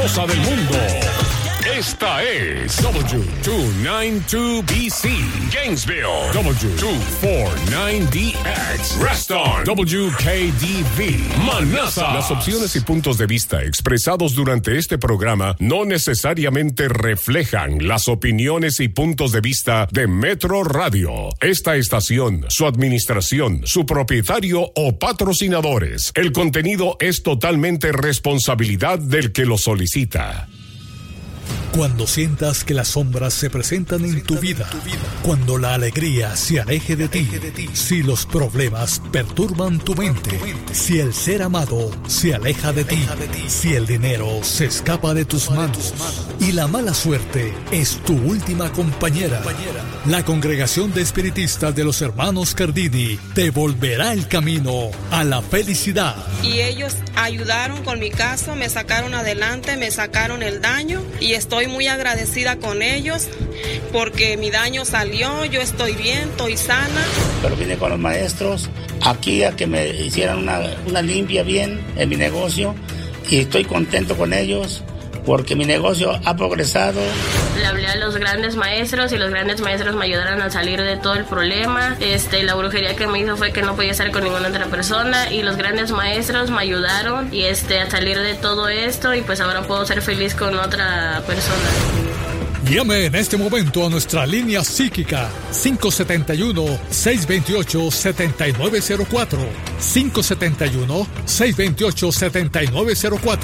del mundo. Esta es W292BC, Gainesville, W249DX, Reston, WKDV, Manassas. Las opciones y puntos de vista expresados durante este programa no necesariamente reflejan las opiniones y puntos de vista de Metro Radio, esta estación, su administración, su propietario o patrocinadores. El contenido es totalmente responsabilidad del que lo solicita. Cuando sientas que las sombras se presentan en tu vida, cuando la alegría se aleje de ti, si los problemas perturban tu mente, si el ser amado se aleja de ti, si el dinero se escapa de tus manos y la mala suerte es tu última compañera, la Congregación de Espiritistas de los Hermanos Cardini te volverá el camino a la felicidad. Y ellos ayudaron con mi caso, me sacaron adelante, me sacaron el daño y estoy muy agradecida con ellos porque mi daño salió, yo estoy bien, estoy sana. Pero vine con los maestros aquí a que me hicieran una limpia bien en mi negocio y estoy contento con ellos porque mi negocio ha progresado. Le hablé a los grandes maestros y los grandes maestros me ayudaron a salir de todo el problema. La brujería que me hizo fue que no podía estar con ninguna otra persona y los grandes maestros me ayudaron y a salir de todo esto y pues ahora puedo ser feliz con otra persona. Llame en este momento a nuestra línea psíquica 571-628-7904, 571-628-7904,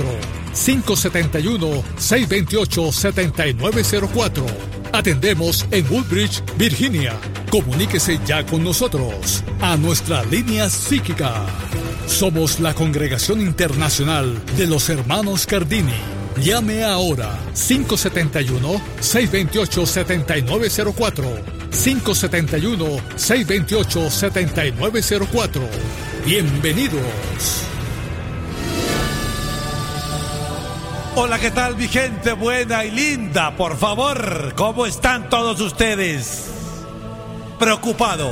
571-628-7904. Atendemos en Woodbridge, Virginia. Comuníquese ya con nosotros a nuestra línea psíquica. Somos la Congregación Internacional de los Hermanos Cardini. Llame ahora 571-628-7904, 571-628-7904. Bienvenidos. Hola, ¿qué tal mi gente buena y linda? Por favor, ¿cómo están todos ustedes? Preocupado,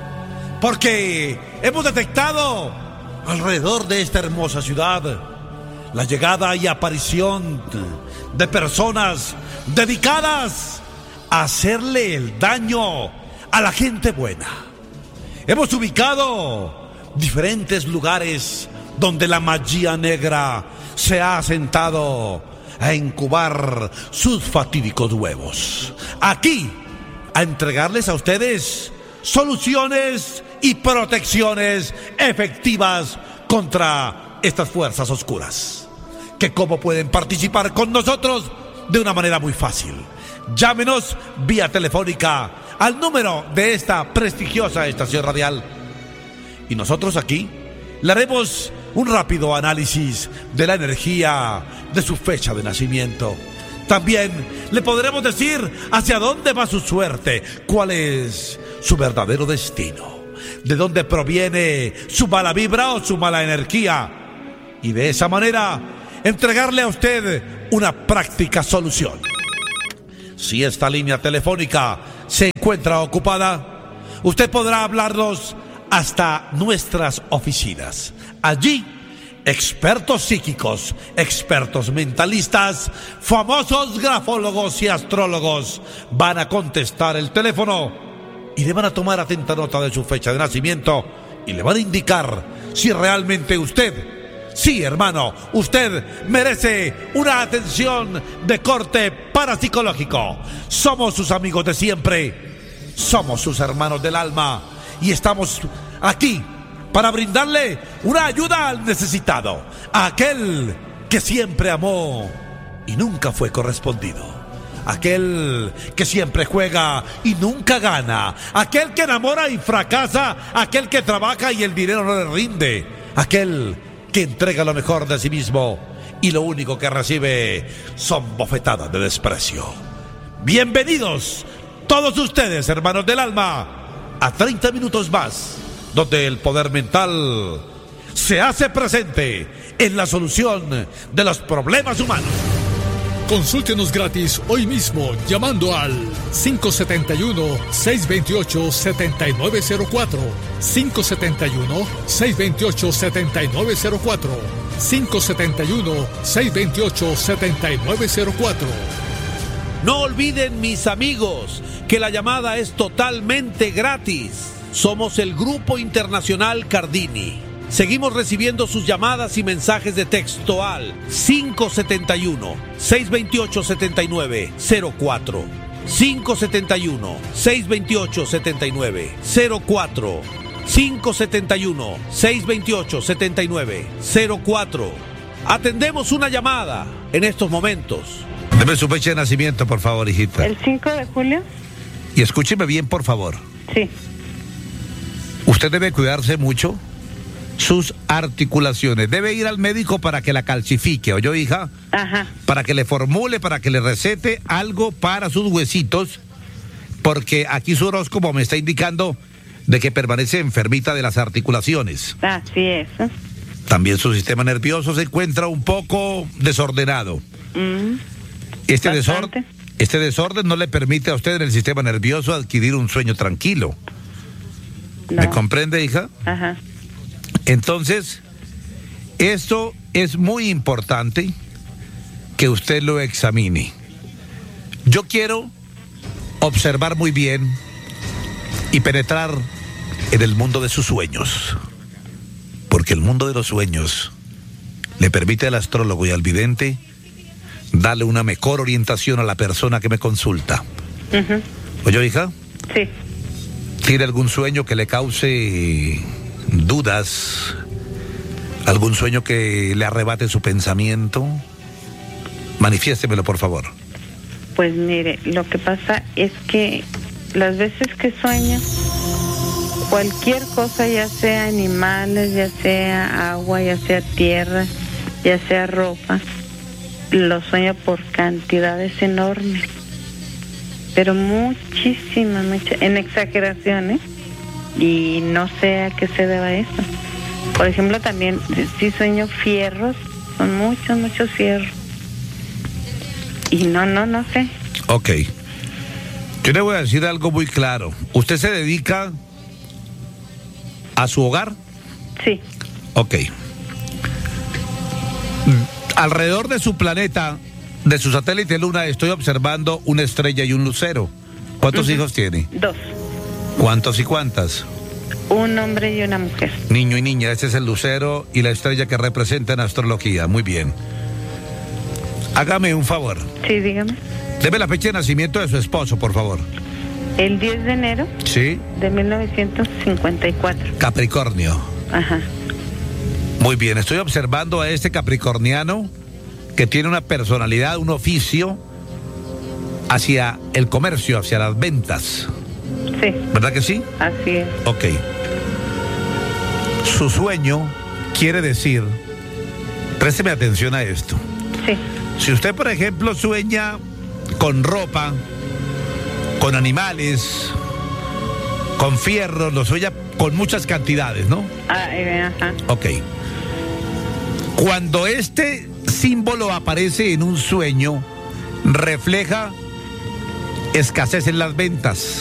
porque hemos detectado alrededor de esta hermosa ciudad la llegada y aparición de personas dedicadas a hacerle el daño a la gente buena. Hemos ubicado diferentes lugares donde la magia negra se ha sentado a incubar sus fatídicos huevos. Aquí, a entregarles a ustedes soluciones y protecciones efectivas contra estas fuerzas oscuras. ¿Que cómo pueden participar con nosotros? De una manera muy fácil. Llámenos vía telefónica al número de esta prestigiosa estación radial y nosotros aquí le haremos un rápido análisis de la energía de su fecha de nacimiento. También le podremos decir hacia dónde va su suerte, cuál es su verdadero destino, de dónde proviene su mala vibra o su mala energía, y de esa manera entregarle a usted una práctica solución. Si esta línea telefónica se encuentra ocupada, usted podrá hablarnos hasta nuestras oficinas. Allí, expertos psíquicos, expertos mentalistas, famosos grafólogos y astrólogos van a contestar el teléfono y le van a tomar atenta nota de su fecha de nacimiento y le van a indicar si realmente usted, sí, hermano, usted merece una atención de corte parapsicológico. Somos sus amigos de siempre, somos sus hermanos del alma y estamos aquí para brindarle una ayuda al necesitado, a aquel que siempre amó y nunca fue correspondido, aquel que siempre juega y nunca gana, aquel que enamora y fracasa, aquel que trabaja y el dinero no le rinde, aquel que entrega lo mejor de sí mismo y lo único que recibe son bofetadas de desprecio. Bienvenidos todos ustedes, hermanos del alma, a 30 minutos más, donde el poder mental se hace presente en la solución de los problemas humanos. Consúltenos gratis hoy mismo llamando al 571-628-7904, 571-628-7904, 571-628-7904. No olviden, mis amigos, que la llamada es totalmente gratis. Somos el Grupo Internacional Cardini. Seguimos recibiendo sus llamadas y mensajes de texto al 571-628-7904. 571-628-7904. 571-628-7904. Atendemos una llamada en estos momentos. Deme su fecha de nacimiento, por favor, hijita. El 5 de julio. Y escúcheme bien, por favor. Sí. Usted debe cuidarse mucho sus articulaciones. Debe ir al médico para que la calcifique, ¿oyó, hija? Ajá. Para que le formule, para que le recete algo para sus huesitos, porque aquí su horóscopo me está indicando de que permanece enfermita de las articulaciones. Así es. También su sistema nervioso se encuentra un poco desordenado. Este desorden no le permite a usted en el sistema nervioso adquirir un sueño tranquilo. No. ¿Me comprende, hija? Ajá. Entonces, esto es muy importante que usted lo examine. Yo quiero observar muy bien y penetrar en el mundo de sus sueños, porque el mundo de los sueños le permite al astrólogo y al vidente darle una mejor orientación a la persona que me consulta. ¿Oyó, hija? Sí. ¿Tiene algún sueño que le cause dudas? ¿Algún sueño que le arrebate su pensamiento? Manifiéstemelo, por favor. Pues mire, lo que pasa es que las veces que sueño, cualquier cosa, ya sea animales, ya sea agua, ya sea tierra, ya sea ropa, lo sueño por cantidades enormes, pero muchísimas, en exageraciones, y no sé a qué se deba eso. Por ejemplo, también sí sueño fierros, son muchos fierros, y no sé. Ok. Yo le voy a decir algo muy claro. ¿Usted se dedica a su hogar? Sí. Ok. Alrededor de su planeta, de su satélite Luna, estoy observando una estrella y un lucero. ¿Cuántos hijos tiene? 2. ¿Cuántos y cuántas? Un hombre y una mujer. Niño y niña, ese es el lucero y la estrella que representa en astrología. Muy bien. Hágame un favor. Sí, dígame. Deme la fecha de nacimiento de su esposo, por favor. El 10 de enero. Sí. De 1954. Capricornio. Ajá. Muy bien, estoy observando a este capricorniano que tiene una personalidad, un oficio hacia el comercio, hacia las ventas. Sí. ¿Verdad que sí? Así es. Ok. Su sueño quiere decir, présteme atención a esto. Sí. Si usted, por ejemplo, sueña con ropa, con animales, con fierros, lo sueña con muchas cantidades, ¿no? Ajá. Ok. Cuando este símbolo aparece en un sueño, refleja escasez en las ventas.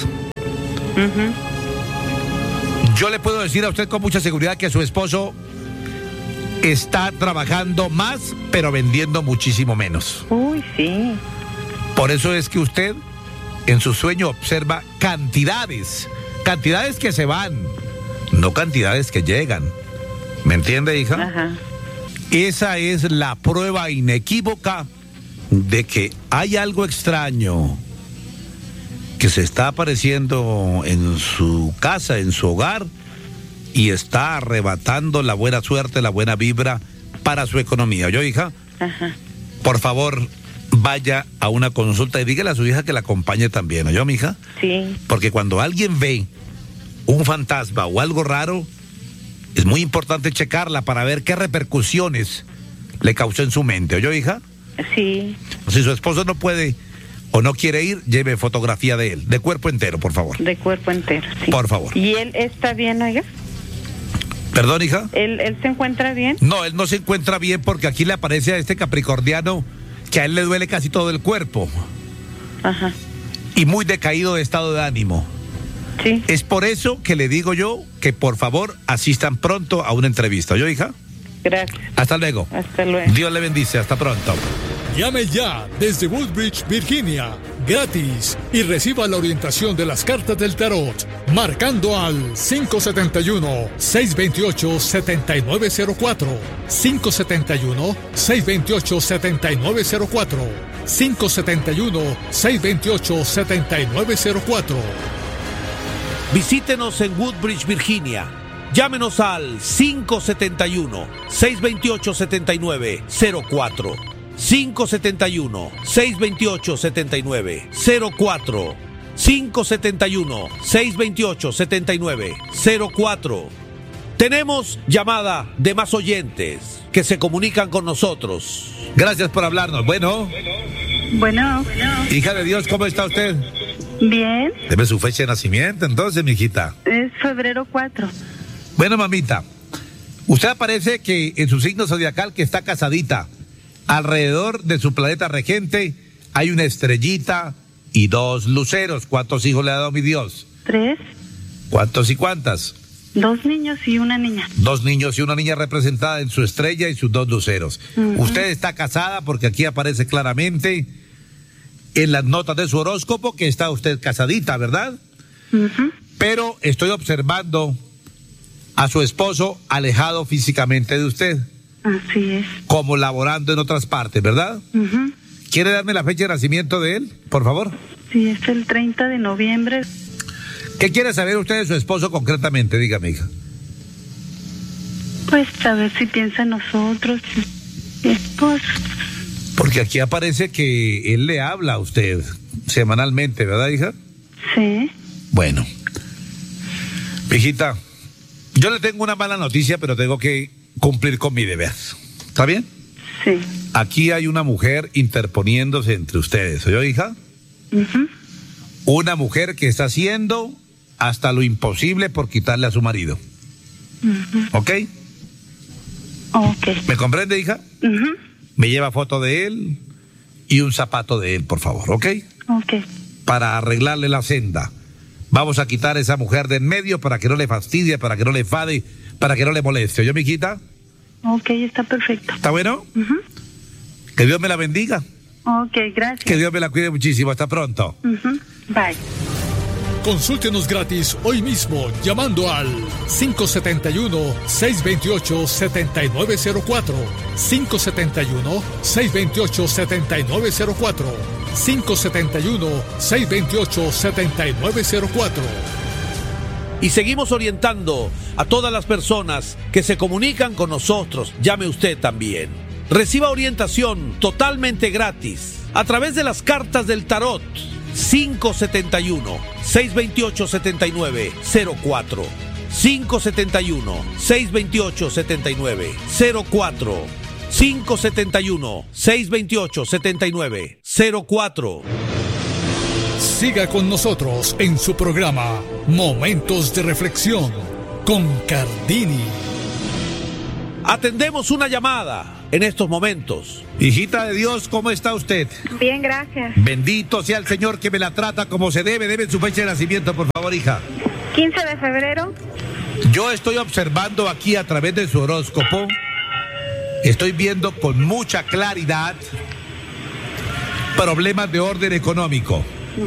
Yo le puedo decir a usted con mucha seguridad que su esposo está trabajando más, pero vendiendo muchísimo menos. Uy, sí. Por eso es que usted en su sueño observa cantidades que se van, no cantidades que llegan. ¿Me entiende, hija? Ajá. Esa es la prueba inequívoca de que hay algo extraño que se está apareciendo en su casa, en su hogar, y está arrebatando la buena suerte, la buena vibra para su economía. ¿Oyó, hija? Ajá. Por favor, vaya a una consulta y dígale a su hija que la acompañe también. ¿Oyó, mija? Sí. Porque cuando alguien ve un fantasma o algo raro, es muy importante checarla para ver qué repercusiones le causó en su mente. ¿Oyó, hija? Sí. Si su esposo no puede o no quiere ir, lleve fotografía de él, de cuerpo entero, por favor. De cuerpo entero, sí. Por favor. ¿Y él está bien, oiga? ¿Perdón, hija? ¿Él se encuentra bien? No, él no se encuentra bien porque aquí le aparece a este capricorniano que a él le duele casi todo el cuerpo. Ajá. Y muy decaído de estado de ánimo. Sí. Es por eso que le digo yo que por favor asistan pronto a una entrevista. ¿Yo, hija? Gracias. Hasta luego. Hasta luego. Dios le bendice. Hasta pronto. Llame ya desde Woodbridge, Virginia, gratis, y reciba la orientación de las cartas del tarot, marcando al 571-628-7904, 571-628-7904, 571-628-7904. Visítenos en Woodbridge, Virginia. Llámenos al 571-628-7904. 571-628-7904. 571-628-7904. Tenemos llamada de más oyentes que se comunican con nosotros. Gracias por hablarnos. Bueno, hija de Dios, ¿cómo está usted? Bien, Deme su fecha de nacimiento, entonces, mijita. es febrero 4. Bueno, mamita, usted aparece que en su signo zodiacal que está casadita. Alrededor de su planeta regente hay una estrellita y 2 luceros. ¿Cuántos hijos le ha dado mi Dios? 3, ¿Cuántos y cuántas? 2 niños y una niña. 2 niños y una niña representada en su estrella y sus 2 luceros. Usted está casada porque aquí aparece claramente en las notas de su horóscopo que está usted casadita, ¿verdad? Pero estoy observando a su esposo alejado físicamente de usted. Así es. Como laborando en otras partes, ¿verdad? ¿Quiere darme la fecha de nacimiento de él, por favor? Sí, es el 30 de noviembre. ¿Qué quiere saber usted de su esposo concretamente? Dígame, hija. Pues a ver si piensa en nosotros. Pues, Porque aquí aparece que él le habla a usted semanalmente, ¿verdad, hija? sí. Bueno. Hijita, yo le tengo una mala noticia, pero tengo que cumplir con mi deber. ¿Está bien? Sí. Aquí hay una mujer interponiéndose entre ustedes. ¿Oyó, hija? Una mujer que está haciendo hasta lo imposible por quitarle a su marido. ¿Ok? Ok. ¿Me comprende, hija? Me lleva foto de él y un zapato de él, por favor, ¿ok? Ok. Para arreglarle la senda. Vamos a quitar a esa mujer de en medio para que no le fastidie, para que no le enfade, para que no le moleste. ¿Oyó, mijita? Ok, está perfecto. ¿Está bueno? Que Dios me la bendiga. Ok, gracias. Que Dios me la cuide muchísimo. Hasta pronto. Bye. Consúltenos gratis hoy mismo llamando al 571-628-7904, 571-628-7904, 571-628-7904. Y seguimos orientando a todas las personas que se comunican con nosotros. Llame usted también. Reciba orientación totalmente gratis a través de las cartas del tarot. 571-628-7904. 571-628-7904. 571-628-7904. Siga con nosotros en su programa Momentos de Reflexión con Cardini. Atendemos una llamada en estos momentos. Hijita de Dios, ¿cómo está usted? Bien, gracias. Bendito sea el Señor que me la trata como se debe. Debe su fecha de nacimiento, por favor, hija. 15 de febrero. Yo estoy observando aquí a través de su horóscopo. Estoy viendo con mucha claridad problemas de orden económico.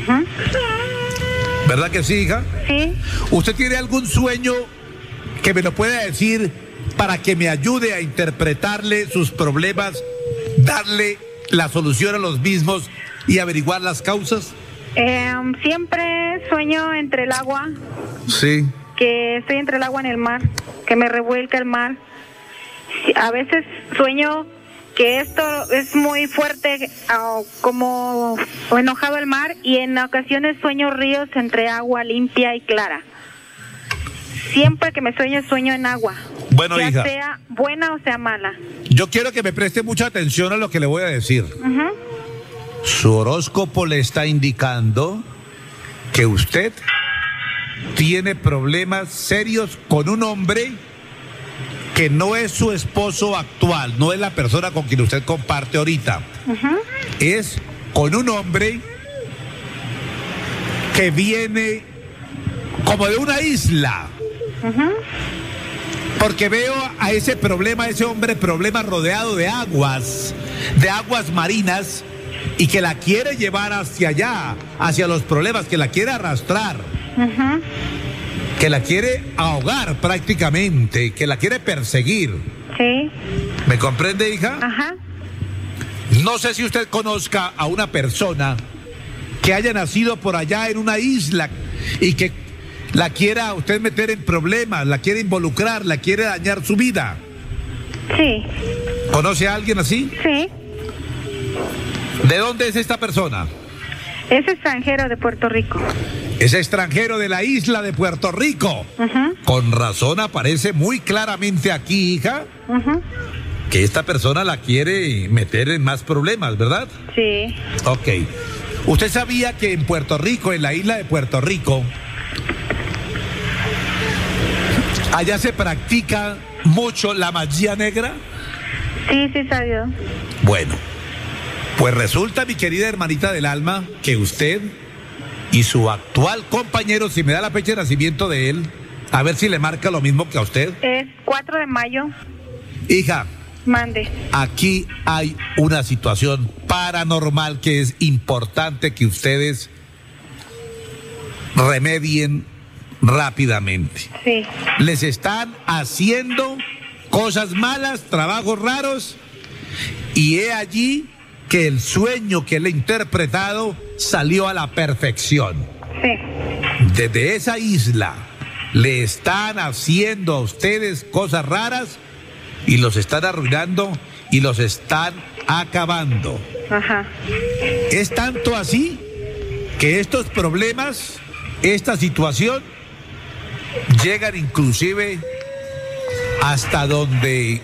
¿Verdad que sí, hija? Sí. ¿Usted tiene algún sueño que me lo pueda decir para que me ayude a interpretarle sus problemas, darle la solución a los mismos y averiguar las causas? Siempre sueño entre el agua, Sí. que estoy entre el agua en el mar, que me revuelca el mar. A veces sueño que esto es muy fuerte, como enojado el mar, y en ocasiones sueño ríos entre agua limpia y clara. Siempre que me sueño en agua. Bueno, ya hija, sea buena o sea mala. yo quiero que me preste mucha atención a lo que le voy a decir. Su horóscopo le está indicando que usted tiene problemas serios con un hombre que no es su esposo actual, no es la persona con quien usted comparte ahorita. Es con un hombre que viene como de una isla. Porque veo a ese hombre problema rodeado de aguas marinas, y que la quiere llevar hacia allá, hacia los problemas, que la quiere arrastrar, que la quiere ahogar prácticamente, que la quiere perseguir. Sí. ¿Me comprende, hija? Ajá. No sé si usted conozca a una persona que haya nacido por allá en una isla y que la quiera usted meter en problemas, la quiere involucrar, la quiere dañar su vida. Sí. ¿Conoce a alguien así? Sí. ¿De dónde es esta persona? Es extranjero de Puerto Rico. Es extranjero de la isla de Puerto Rico. Con razón aparece muy claramente aquí, hija, que esta persona la quiere meter en más problemas, ¿verdad? Sí. Ok. ¿Usted sabía que en Puerto Rico, en la isla de Puerto Rico, allá se practica mucho la magia negra? Sí, sí, sabido. Bueno, pues resulta, mi querida hermanita del alma, que usted y su actual compañero, si me da la fecha de nacimiento de él, a ver si le marca lo mismo que a usted. Es 4 de mayo. Hija. Mande. Aquí hay una situación paranormal que es importante que ustedes remedien rápidamente. Sí. Les están haciendo cosas malas, trabajos raros, y he allí que el sueño que él ha interpretado salió a la perfección. Sí. Desde esa isla le están haciendo a ustedes cosas raras y los están arruinando y los están acabando. Ajá. Es tanto así que estos problemas, esta situación, llegan inclusive hasta donde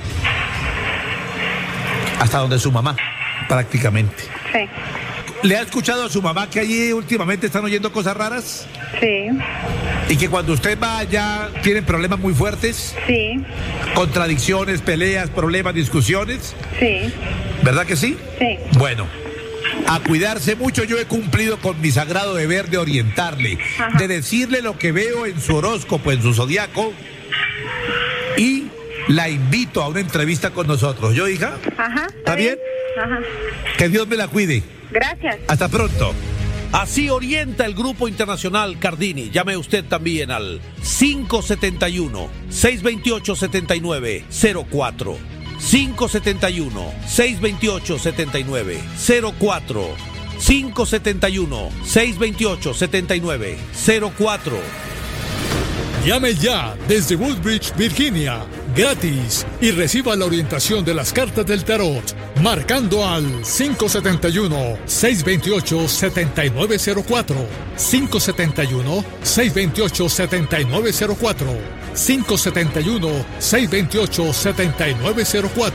su mamá, prácticamente. Sí. ¿Le ha escuchado a su mamá que allí últimamente están oyendo cosas raras? Sí. ¿Y que cuando usted va allá tienen problemas muy fuertes? Sí. Contradicciones, peleas, problemas, discusiones. Sí. ¿Verdad que sí? Sí. Bueno, a cuidarse mucho. Yo he cumplido con mi sagrado deber de orientarle, de decirle lo que veo en su horóscopo, en su zodiaco, y la invito a una entrevista con nosotros. ¿Yo, hija? Ajá. ¿Está bien? Ajá. Que Dios me la cuide. Gracias. Hasta pronto. Así orienta el Grupo Internacional Cardini. Llame usted también al 571-628-7904. 571-628-7904. 571-628-7904. Llame ya desde Woodbridge, Virginia, gratis, y reciba la orientación de las cartas del tarot, marcando al 571-628-7904, 571-628-7904, 571-628-7904.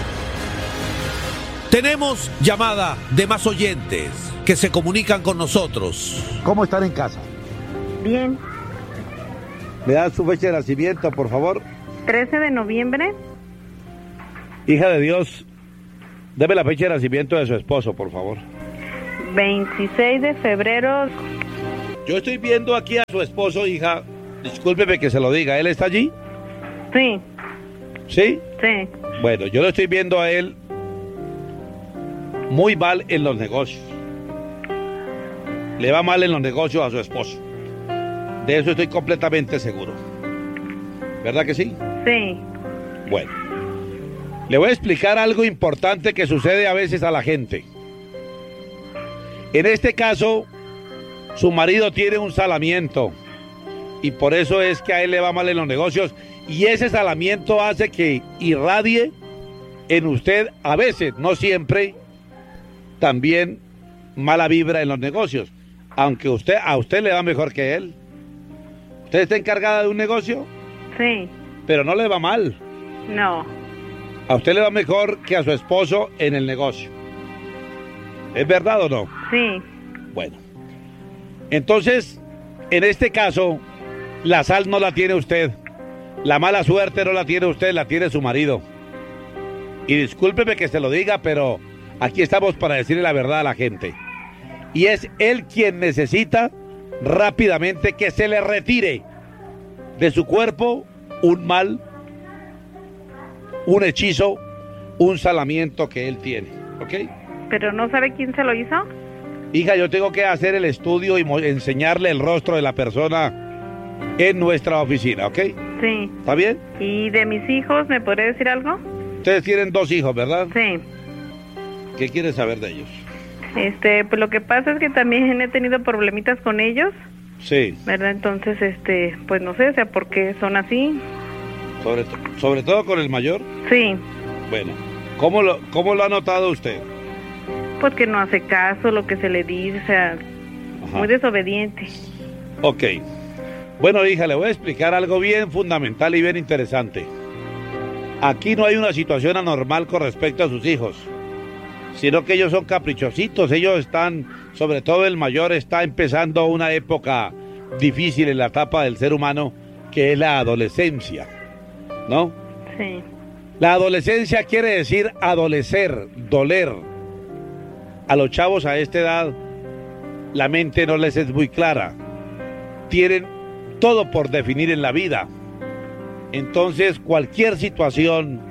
Tenemos llamada de más oyentes que se comunican con nosotros. ¿Cómo están en casa? Bien. ¿Me dan su fecha de nacimiento, por favor? 13 de noviembre. Hija de Dios, deme la fecha de nacimiento de su esposo, por favor. 26 de febrero. Yo estoy viendo aquí a su esposo, hija. Discúlpeme que se lo diga. ¿Él está allí? Sí. ¿Sí? Sí. Bueno, yo lo estoy viendo a él muy mal en los negocios. Le va mal en los negocios a su esposo. De eso estoy completamente seguro. ¿Verdad que sí? Sí. Bueno, le voy a explicar algo importante que sucede a veces a la gente. En este caso, su marido tiene un salamiento y por eso es que a él le va mal en los negocios, y ese salamiento hace que irradie en usted, a veces, no siempre, también mala vibra en los negocios, aunque a usted le va mejor que él. ¿Usted está encargada de un negocio? Sí. Pero no le va mal. No. A usted le va mejor que a su esposo en el negocio. ¿Es verdad o no? Sí. Bueno. Entonces, en este caso, la sal no la tiene usted. La mala suerte no la tiene usted, la tiene su marido. Y discúlpeme que se lo diga, pero aquí estamos para decirle la verdad a la gente. Y es él quien necesita rápidamente que se le retire de su cuerpo un mal un hechizo, un salamiento que él tiene, ¿ok? ¿Pero no sabe quién se lo hizo? Hija, yo tengo que hacer el estudio y enseñarle el rostro de la persona en nuestra oficina, ¿ok? Sí. ¿Está bien? ¿Y de mis hijos me podría decir algo? Ustedes tienen 2 hijos, ¿verdad? Sí. ¿Qué quieres saber de ellos? Pues lo que pasa es que también he tenido problemitas con ellos. Sí. ¿Verdad? Entonces, pues no sé, o sea, ¿por qué son así? ¿Sobre todo con el mayor? Sí. Bueno, ¿cómo lo ha notado usted? Pues que no hace caso lo que se le dice, o sea, muy desobediente. Ok. Bueno, hija, le voy a explicar algo bien fundamental y bien interesante. Aquí no hay una situación anormal con respecto a sus hijos, sino que ellos son caprichositos. Ellos están, sobre todo el mayor, está empezando una época difícil en la etapa del ser humano, que es la adolescencia, ¿no? Sí. La adolescencia quiere decir adolecer, doler. A los chavos a esta edad, la mente no les es muy clara. Tienen todo por definir en la vida. Entonces, cualquier situación,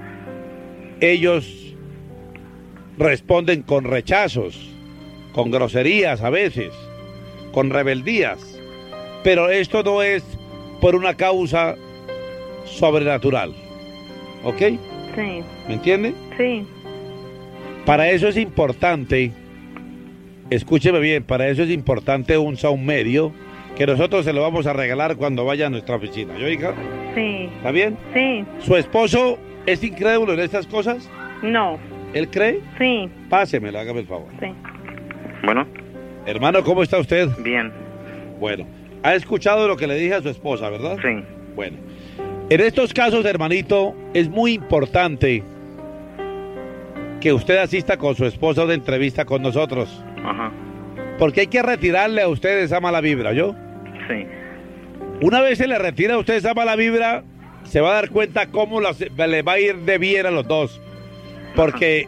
ellos responden con rechazos, con groserías a veces, con rebeldías. Pero esto no es por una causa sobrenatural. ¿Ok? Sí. ¿Me entiende? Sí. Para eso es importante, escúcheme bien, para eso es importante un saumerio que nosotros se lo vamos a regalar cuando vaya a nuestra oficina. ¿Yo, hija? Sí. ¿Está bien? Sí. ¿Su esposo es incrédulo en estas cosas? No. ¿Él cree? Sí. Pásemelo, hágame el favor. Sí. Bueno. Hermano, ¿cómo está usted? Bien. Bueno, ha escuchado lo que le dije a su esposa, ¿verdad? Sí. Bueno, en estos casos, hermanito, es muy importante que usted asista con su esposa a una entrevista con nosotros. Ajá. Porque hay que retirarle a usted esa mala vibra, ¿yo? Sí. Una vez se le retira a usted esa mala vibra, se va a dar cuenta cómo le va a ir de bien a los dos. Porque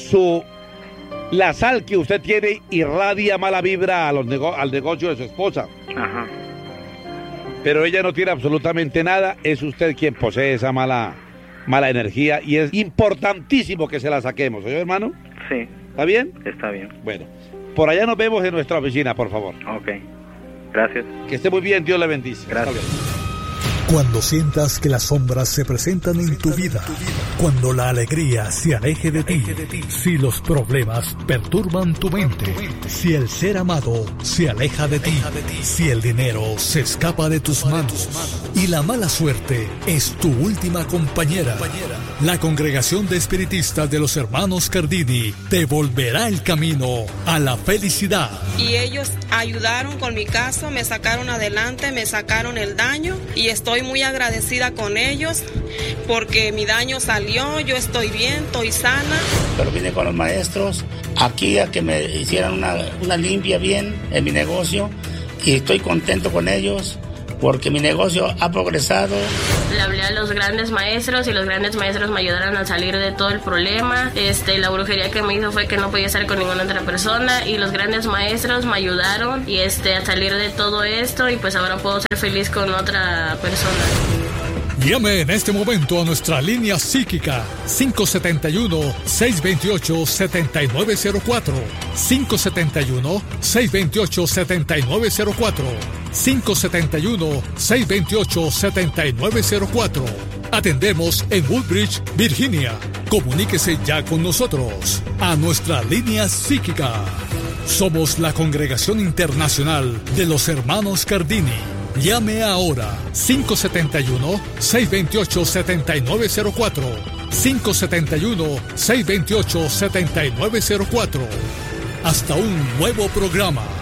la sal que usted tiene irradia mala vibra al negocio de su esposa. Ajá. Pero ella no tiene absolutamente nada, es usted quien posee esa mala energía y es importantísimo que se la saquemos, ¿oye, hermano? Sí. ¿Está bien? Está bien. Bueno, por allá nos vemos en nuestra oficina, por favor. Ok. Gracias. Que esté muy bien, Dios le bendice. Gracias. Cuando sientas que las sombras se presentan en tu vida, cuando la alegría se aleje de ti, si los problemas perturban tu mente, si el ser amado se aleja de ti, si el dinero se escapa de tus manos y la mala suerte es tu última compañera, la Congregación de Espiritistas de los Hermanos Cardini te volverá el camino a la felicidad. Y ellos ayudaron con mi caso, me sacaron adelante, me sacaron el daño y estoy muy agradecida con ellos porque mi daño salió, yo estoy bien, estoy sana. Pero vine con los maestros aquí a que me hicieran una limpia bien en mi negocio y estoy contento con ellos porque mi negocio ha progresado. Le hablé a los grandes maestros y los grandes maestros me ayudaron a salir de todo el problema. La brujería que me hizo fue que no podía estar con ninguna otra persona y los grandes maestros me ayudaron y a salir de todo esto y pues ahora puedo ser feliz con otra persona. Llame en este momento a nuestra línea psíquica 571-628-7904 571-628-7904 571-628-7904. Atendemos en Woodbridge, Virginia. Comuníquese ya con nosotros a nuestra línea psíquica. Somos la Congregación Internacional de los Hermanos Cardini. Llame ahora 571-628-7904 571-628-7904. Hasta un nuevo programa.